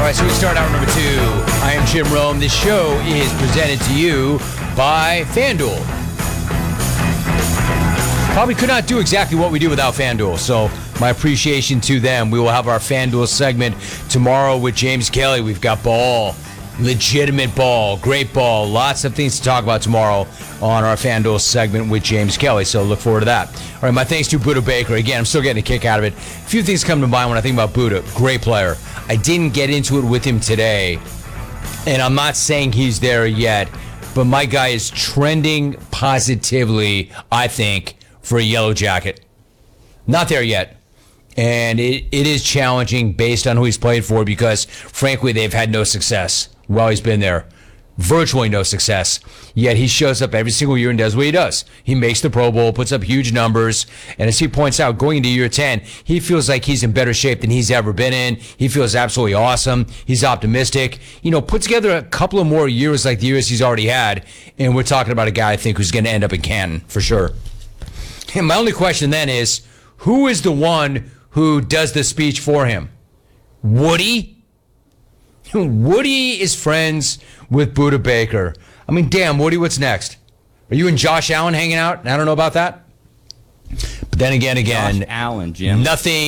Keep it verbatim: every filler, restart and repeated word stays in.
right, so we start out number two. I am Jim Rome. This show is presented to you by FanDuel. Probably could not do exactly what we do without FanDuel, so my appreciation to them. We will have our FanDuel segment tomorrow with James Kelly. We've got ball, legitimate ball, great ball, lots of things to talk about tomorrow on our FanDuel segment with James Kelly, so look forward to that. All right, my thanks to Budda Baker. Again, I'm still getting a kick out of it. A few things come to mind when I think about Budda. Great player. I didn't get into it with him today, and I'm not saying he's there yet, but my guy is trending positively, I think, for a yellow jacket. Not there yet. And it, it is challenging based on who he's played for because, frankly, they've had no success while he's been there. Virtually no success. Yet he shows up every single year and does what he does. He makes the Pro Bowl, puts up huge numbers, and as he points out, going into year ten, he feels like he's in better shape than he's ever been in. He feels absolutely awesome. He's optimistic. You know, put together a couple of more years like the years he's already had, and we're talking about a guy I think who's going to end up in Canton for sure. And my only question then is, who is the one who does the speech for him? Woody? Woody is friends with Budda Baker. I mean, damn, Woody, what's next? Are you and Josh Allen hanging out? I don't know about that. But then again, again, Josh Allen, Jim. Nothing.